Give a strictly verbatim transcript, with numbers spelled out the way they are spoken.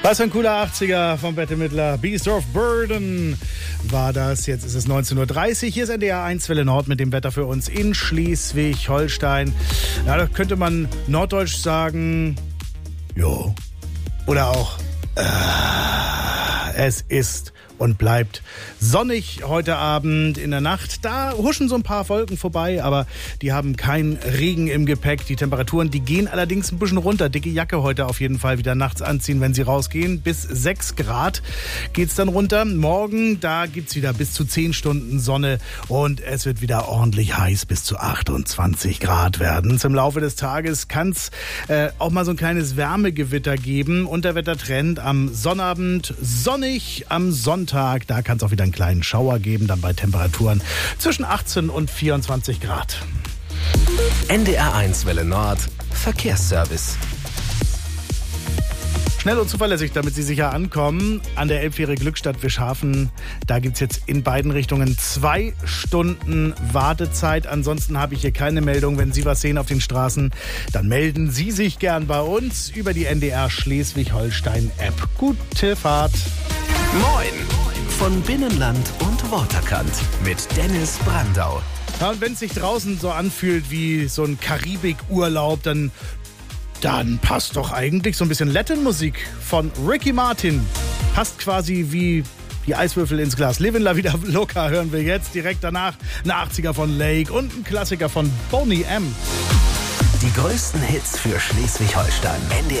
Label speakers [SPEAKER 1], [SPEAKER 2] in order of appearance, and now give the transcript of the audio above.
[SPEAKER 1] Was für ein cooler achtziger vom Bette Midler. Beast of Burden war das. Jetzt ist es neunzehn Uhr dreißig. Hier ist N D R eins Welle Nord mit dem Wetter für uns in Schleswig-Holstein. Ja, da könnte man norddeutsch sagen, jo. Oder auch, äh, es ist und bleibt sonnig heute Abend. In der Nacht, da huschen so ein paar Wolken vorbei, aber die haben keinen Regen im Gepäck. Die Temperaturen, die gehen allerdings ein bisschen runter. Dicke Jacke heute auf jeden Fall wieder nachts anziehen, wenn Sie rausgehen. Bis sechs Grad geht's dann runter. Morgen, da gibt's wieder bis zu zehn Stunden Sonne und es wird wieder ordentlich heiß, bis zu achtundzwanzig Grad werden. Im Laufe des Tages kann's äh, auch mal so ein kleines Wärmegewitter geben. Unterwettertrend am Sonnabend sonnig, am Sonntag da kann es auch wieder einen kleinen Schauer geben, dann bei Temperaturen zwischen achtzehn und vierundzwanzig Grad.
[SPEAKER 2] N D R eins Welle Nord Verkehrsservice.
[SPEAKER 1] Schnell und zuverlässig, damit Sie sicher ankommen. An der Elbfähre Glückstadt-Wischhafen, da gibt es jetzt in beiden Richtungen zwei Stunden Wartezeit. Ansonsten habe ich hier keine Meldung. Wenn Sie was sehen auf den Straßen, dann melden Sie sich gern bei uns über die N D R Schleswig-Holstein-App. Gute Fahrt.
[SPEAKER 2] Moin von Binnenland und Waterkant mit Dennis Brandau.
[SPEAKER 1] Ja, und wenn es sich draußen so anfühlt wie so ein Karibik-Urlaub, dann, dann passt doch eigentlich so ein bisschen Latin-Musik von Ricky Martin. Passt quasi wie die Eiswürfel ins Glas. Livin' La Vida Loca hören wir jetzt. Direkt danach ein achtziger von Lake und ein Klassiker von Boney M.
[SPEAKER 2] Die größten Hits für Schleswig-Holstein. N D R